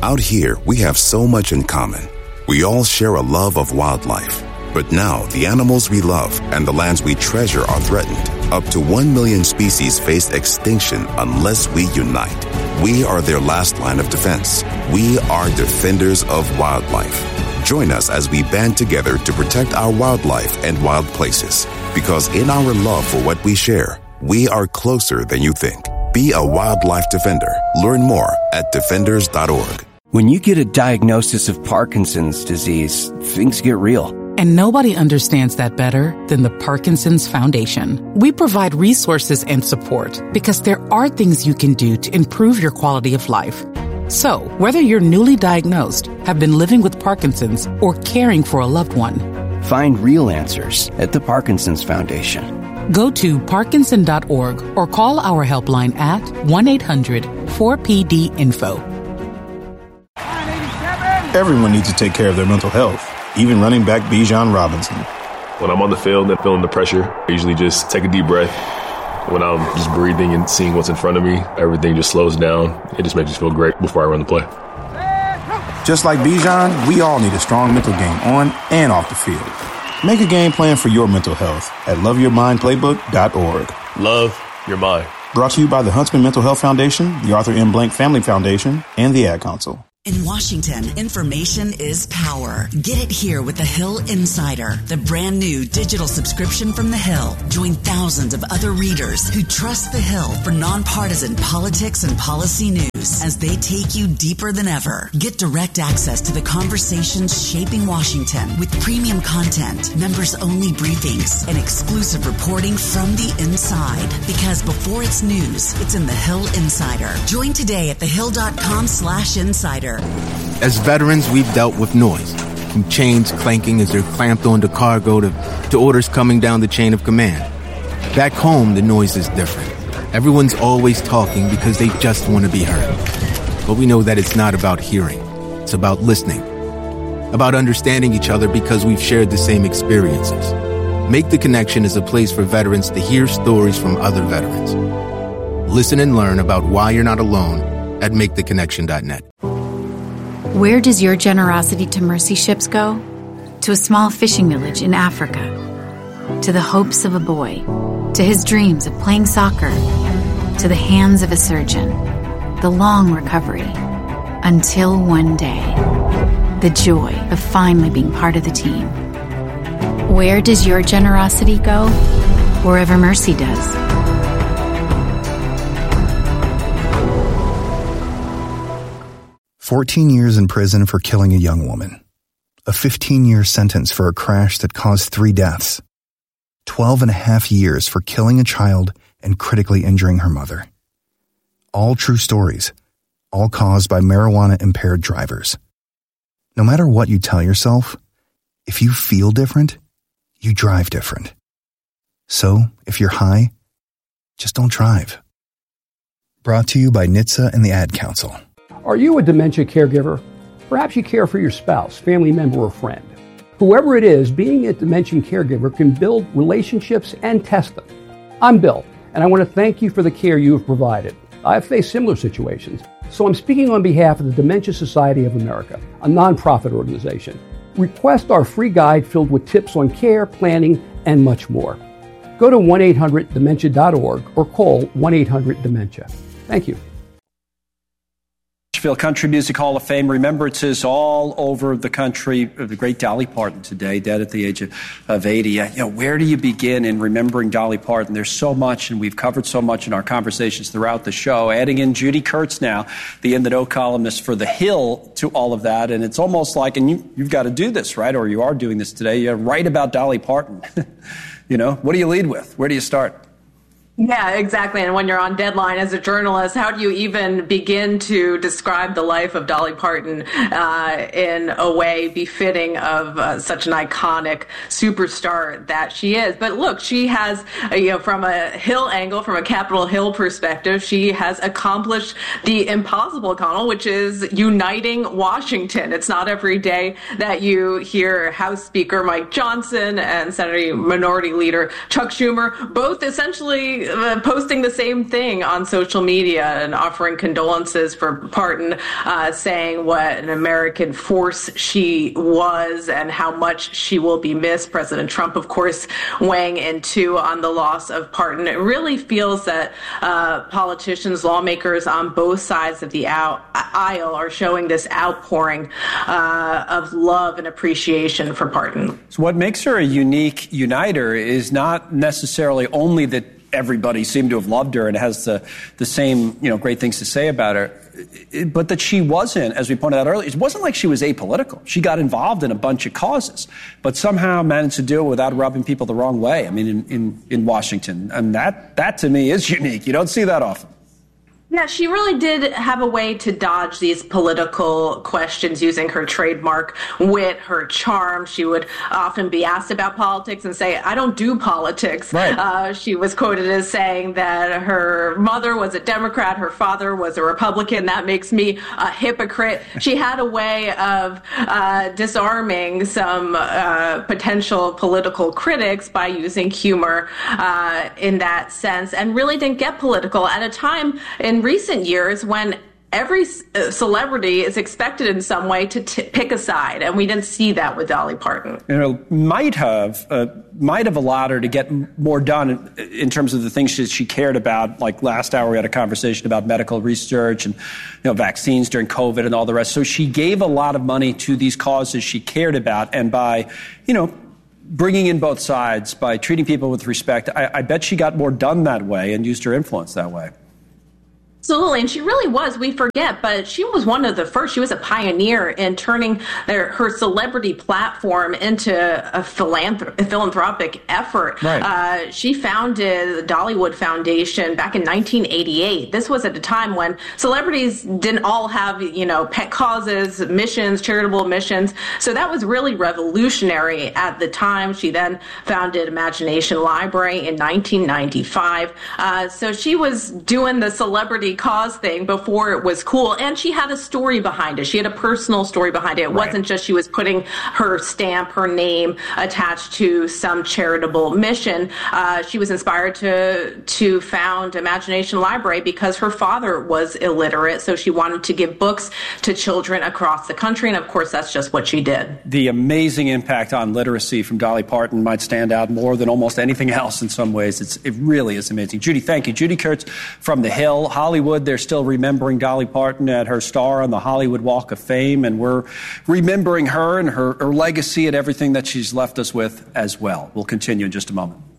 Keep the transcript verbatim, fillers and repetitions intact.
Out here, we have so much in common. We all share a love of wildlife. But now, the animals we love and the lands we treasure are threatened. Up to one million species face extinction unless we unite. We are their last line of defense. We are defenders of wildlife. Join us as we band together to protect our wildlife and wild places. Because in our love for what we share, we are closer than you think. Be a wildlife defender. Learn more at defenders dot org. When you get a diagnosis of Parkinson's disease, things get real. And nobody understands that better than the Parkinson's Foundation. We provide resources and support because there are things you can do to improve your quality of life. So, whether you're newly diagnosed, have been living with Parkinson's, or caring for a loved one, find real answers at the Parkinson's Foundation. Go to parkinson dot org or call our helpline at one eight hundred four P D info. Everyone needs to take care of their mental health, even running back Bijan Robinson. When I'm on the field and feeling the pressure, I usually just take a deep breath. When I'm just breathing and seeing what's in front of me, everything just slows down. It just makes me feel great before I run the play. Just like Bijan, we all need a strong mental game on and off the field. Make a game plan for your mental health at love your mind playbook dot org. Love your mind. Brought to you by the Huntsman Mental Health Foundation, the Arthur M. Blank Family Foundation, and the Ad Council. In Washington, information is power. Get it here with The Hill Insider, the brand new digital subscription from The Hill. Join thousands of other readers who trust The Hill for nonpartisan politics and policy news as they take you deeper than ever. Get direct access to the conversations shaping Washington with premium content, members-only briefings, and exclusive reporting from the inside. Because before it's news, it's in The Hill Insider. Join today at thehill.com slash insider. As veterans, we've dealt with noise, from chains clanking as they're clamped onto cargo to, to orders coming down the chain of command. Back home, the noise is different. Everyone's always talking because they just want to be heard. But we know that it's not about hearing. It's about listening. About understanding each other because we've shared the same experiences. Make the Connection is a place for veterans to hear stories from other veterans. Listen and learn about why you're not alone at make the connection dot net. Where does your generosity to mercy ships go? To a small fishing village in Africa. To the hopes of a boy. To his dreams of playing soccer. To the hands of a surgeon. The long recovery. Until one day. The joy of finally being part of the team. Where does your generosity go? Wherever mercy does. fourteen years in prison for killing a young woman. A fifteen-year sentence for a crash that caused three deaths. twelve and a half years for killing a child and critically injuring her mother. All true stories, all caused by marijuana-impaired drivers. No matter what you tell yourself, if you feel different, you drive different. So, if you're high, just don't drive. Brought to you by N H T S A and the Ad Council. Are you a dementia caregiver? Perhaps you care for your spouse, family member, or friend. Whoever it is, being a dementia caregiver can build relationships and test them. I'm Bill, and I want to thank you for the care you have provided. I've faced similar situations, so I'm speaking on behalf of the Dementia Society of America, a nonprofit organization. Request our free guide filled with tips on care, planning, and much more. Go to one eight hundred dementia dot org or call one eight hundred dementia. Thank you. Nashville Country Music Hall of Fame remembrances all over the country of the great Dolly Parton today, dead at the age of, of eighty. You know, where do you begin in remembering Dolly Parton? There's so much, and we've covered so much in our conversations throughout the show. Adding in Judy Kurtz now, the In the Know columnist for The Hill, to all of that. And it's almost like, and you, you've got to do this, right? Or you are doing this today. You write about Dolly Parton. You know, what do you lead with? Where do you start? Yeah, exactly. And when you're on deadline as a journalist, how do you even begin to describe the life of Dolly Parton uh, in a way befitting of uh, such an iconic superstar that she is? But look, she has, uh, you know, from a Hill angle, from a Capitol Hill perspective, she has accomplished the impossible, Connell, which is uniting Washington. It's not every day that you hear House Speaker Mike Johnson and Senate Minority Leader Chuck Schumer both essentially uh, posting the same thing on social media and offering condolences for Parton, uh, saying what an American force she was and how much she will be missed. President Trump, of course, weighing in too on the loss of Parton. It really feels that uh, politicians, lawmakers on both sides of the aisle are showing this outpouring uh, of love and appreciation for Parton. So what makes her a unique uniter is not necessarily only that everybody seemed to have loved her and has the, the same, you know, great things to say about her, but that she wasn't, as we pointed out earlier, it wasn't like she was apolitical. She got involved in a bunch of causes, but somehow managed to do it without rubbing people the wrong way. I mean, in, in, in Washington. And that, that to me is unique. You don't see that often. Yeah, she really did have a way to dodge these political questions using her trademark wit, her charm. She would often be asked about politics and say, I don't do politics. Right. Uh, she was quoted as saying that her mother was a Democrat, her father was a Republican. That makes me a hypocrite. She had a way of uh, disarming some uh, potential political critics by using humor uh, in that sense, and really didn't get political at a time in recent years when every uh, celebrity is expected in some way to t- pick a side, and we didn't see that with Dolly Parton. You know, might have uh, might have allowed her to get more done in, in terms of the things she, she cared about. Like last hour, we had a conversation about medical research and you know vaccines during COVID and all the rest. So she gave a lot of money to these causes she cared about, and by you know. bringing in both sides, by treating people with respect, I, I bet she got more done that way and used her influence that way. Absolutely, and she really was. We forget, but she was one of the first. She was a pioneer in turning their, her celebrity platform into a, philanthrop- a philanthropic effort. Right. Uh, she founded the Dollywood Foundation back in nineteen eighty-eight. This was at a time when celebrities didn't all have, you know, pet causes, missions, charitable missions. So that was really revolutionary at the time. She then founded Imagination Library in nineteen ninety-five. Uh, so she was doing the celebrity cause thing before it was cool, and she had a story behind it. She had a personal story behind it. It Right. wasn't just she was putting her stamp, her name attached to some charitable mission. Uh, she was inspired to to found Imagination Library because her father was illiterate, so she wanted to give books to children across the country, and of course that's just what she did. The amazing impact on literacy from Dolly Parton might stand out more than almost anything else in some ways. It's, it really is amazing. Judy, thank you. Judy Kurtz from The Hill. Hollywood, they're still remembering Dolly Parton at her star on the Hollywood Walk of Fame, and we're remembering her and her, her legacy and everything that she's left us with as well. We'll continue in just a moment.